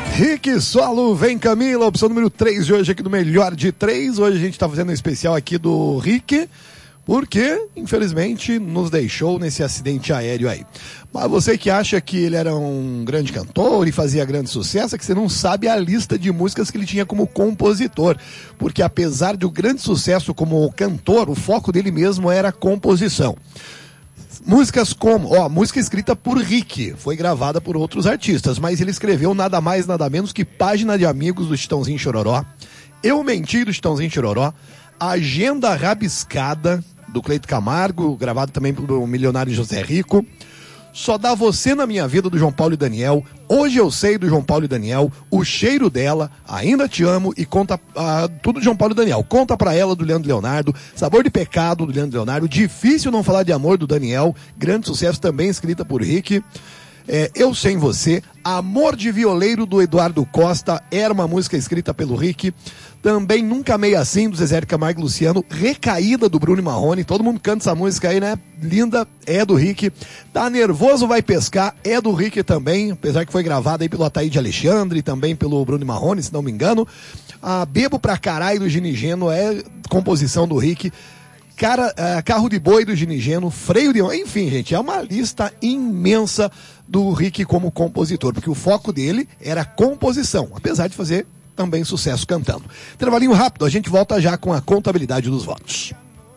Rick Solo, vem Camila, opção número 3 de hoje aqui do Melhor de 3. Hoje a gente tá fazendo um especial aqui do Rick, porque, infelizmente, nos deixou nesse acidente aéreo aí. Mas você que acha que ele era um grande cantor e fazia grande sucesso, é que você não sabe a lista de músicas que ele tinha como compositor. Porque apesar de um grande sucesso como cantor, o foco dele mesmo era a composição. Músicas como, música escrita por Rick, foi gravada por outros artistas, mas ele escreveu nada mais, nada menos que Página de Amigos do Chitãozinho Chororó, Eu Menti do Chitãozinho Chororó, Agenda Rabiscada do Cleito Camargo, gravado também pelo milionário José Rico, Só Dá Você na Minha Vida do João Paulo e Daniel, Hoje Eu Sei do João Paulo e Daniel, O Cheiro Dela, Ainda Te Amo e Conta tudo do João Paulo e Daniel, Conta Pra Ela do Leandro Leonardo, Sabor de Pecado do Leandro Leonardo, Difícil Não Falar de Amor do Daniel, grande sucesso também escrita por Rick, Eu Sem Você, Amor de Violeiro do Eduardo Costa, era uma música escrita pelo Rick, também Nunca Amei Assim do Zezé de Camargo e Luciano, Recaída do Bruno e Marrone, todo mundo canta essa música aí, né? Linda, é do Rick. Tá Nervoso Vai Pescar, é do Rick também, apesar que foi gravada aí pelo Ataíde Alexandre e também pelo Bruno e Marrone, se não me engano. Bebo Pra Caralho do Ginigeno é composição do Rick. Carro de Boi do Ginigeno, Freio de... Enfim, gente, é uma lista imensa do Rick como compositor, porque o foco dele era composição, apesar de fazer também sucesso cantando. Intervalinho rápido, a gente volta já com a contabilidade dos votos.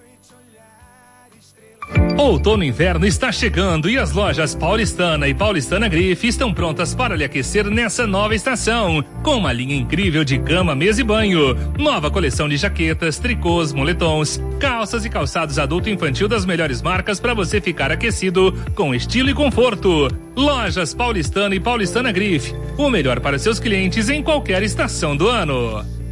Outono e inverno está chegando e as lojas Paulistana e Paulistana Grife estão prontas para lhe aquecer nessa nova estação, com uma linha incrível de cama, mesa e banho. Nova coleção de jaquetas, tricôs, moletons, calças e calçados adulto e infantil das melhores marcas para você ficar aquecido com estilo e conforto. Lojas Paulistana e Paulistana Grife, o melhor para seus clientes em qualquer estação do ano.